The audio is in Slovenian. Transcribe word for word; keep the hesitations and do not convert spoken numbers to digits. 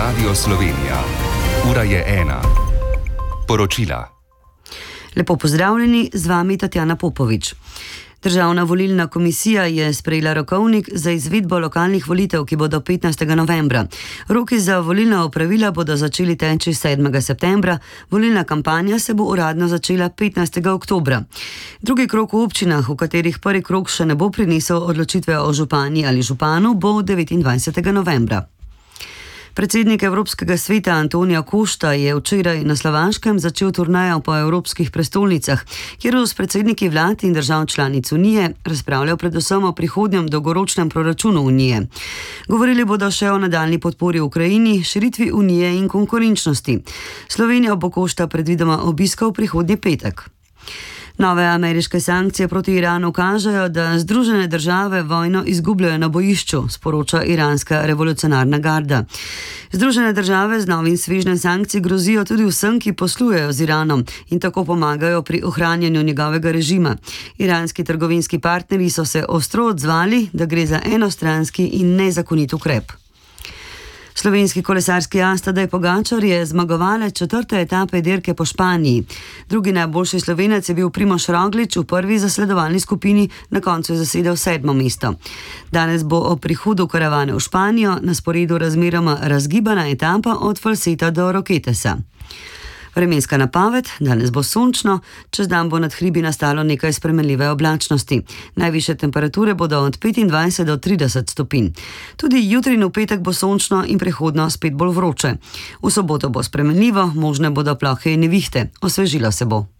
Radio Slovenija. Ura je ena. Poročila. Lepo pozdravljeni, z vami Tatjana Popovič. Državna volilna komisija je sprejela rokovnik za izvedbo lokalnih volitev, ki bodo petnajstega novembra. Roki za volilna opravila bodo začeli teči sedmega septembra, volilna kampanja se bo uradno začela petnajstega oktobra. Drugi krog v občinah, v katerih prvi krog še ne bo prinesel odločitve o župani ali županu, bo devetindvajsetega novembra. Predsednik Evropskega sveta Antonio Costa je včeraj na Slovaškem začel turnejo po evropskih prestolnicah, kjer bo s predsedniki vlad in držav članic Unije razpravljal predvsem o prihodnjem dolgoročnem proračunu Unije. Govorili bodo še o nadaljnji podpori Ukrajini, širitvi Unije in konkurenčnosti. Slovenijo bo Costa predvidoma obiskal prihodnji petek. Nove ameriške sankcije proti Iranu kažejo, da Združene države vojno izgubljajo na bojišču, sporoča iranska revolucionarna garda. Združene države z novim svežnjem sankcij grozijo tudi vsem, ki poslujejo z Iranom in tako pomagajo pri ohranjanju njegovega režima. Iranski trgovinski partnerji so se ostro odzvali, da gre za enostranski in nezakonit ukrep. Slovenski kolesarski as Tadej Pogačar je zmagovalec četrte etape dirke po Španiji. Drugi najboljši Slovenec je bil Primož Roglič, v prvi zasledovalni skupini na koncu je zasedel sedmo mesto. Danes bo ob prihodu karavane v Španijo na sporedu razmeroma razgibana etapa od Falseta do Roquetesa. Vremenska napoved, danes bo sončno, čez dan bo nad hribi nastalo nekaj spremenljive oblačnosti. Najvišje temperature bodo od petindvajset do trideset stopinj. Tudi jutri in v petek bo sončno in prehodno spet bolj vroče. V soboto bo spremenljivo, možne bodo plohe in nevihte, osvežilo se bo.